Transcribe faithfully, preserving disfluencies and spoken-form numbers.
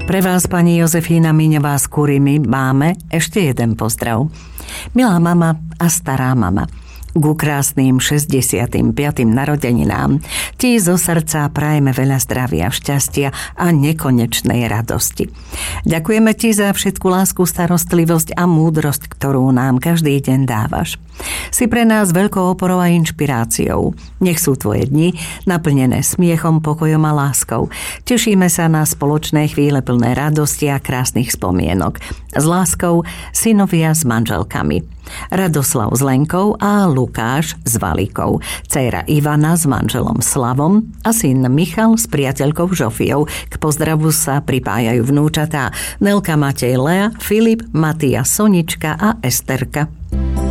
Pre vás, pani Jozefína Míňová z Kurimy, máme ešte jeden pozdrav. Milá mama a stará mama, ku krásnym šesťdesiatym piatym narodeninám ti zo srdca prajeme veľa zdravia, šťastia a nekonečnej radosti. Ďakujeme ti za všetku lásku, starostlivosť a múdrosť, ktorú nám každý deň dávaš. Si pre nás veľkou oporou a inšpiráciou. Nech sú tvoje dni naplnené smiechom, pokojom a láskou. Tešíme sa na spoločné chvíle plné radosti a krásnych spomienok. S láskou synovia s manželkami. Radoslav s Lenkou a Lukáš s Valikou. Dcéra Ivana s manželom Slavom a syn Michal s priateľkou Žofiou. K pozdravu sa pripájajú vnúčatá Nelka, Matej, Lea, Filip, Matia, Sonička a Esterka.